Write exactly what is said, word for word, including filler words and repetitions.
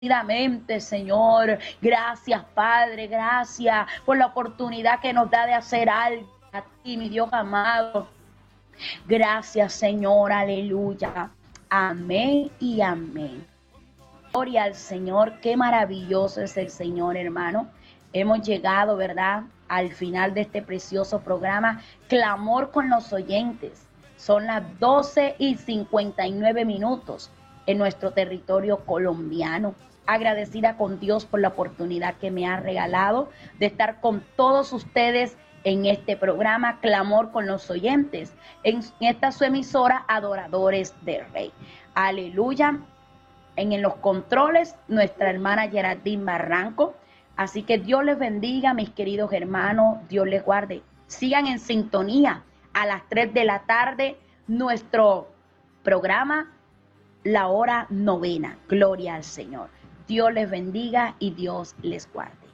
Señor. Gracias, Padre, gracias por la oportunidad que nos da de hacer algo a ti, mi Dios amado. Gracias, Señor, aleluya. Amén y amén. Gloria al Señor, qué maravilloso es el Señor, hermano. Hemos llegado, ¿verdad?, al final de este precioso programa, Clamor con los Oyentes. Son las doce y cincuenta y nueve minutos en nuestro territorio colombiano. Agradecida con Dios por la oportunidad que me ha regalado de estar con todos ustedes en este programa Clamor con los Oyentes, en esta su emisora Adoradores del Rey. Aleluya. En, en los controles, nuestra hermana Geraldine Barranco. Así que Dios les bendiga, mis queridos hermanos, Dios les guarde. Sigan en sintonía a las tres de la tarde, nuestro programa La Hora Novena. Gloria al Señor. Dios les bendiga y Dios les guarde.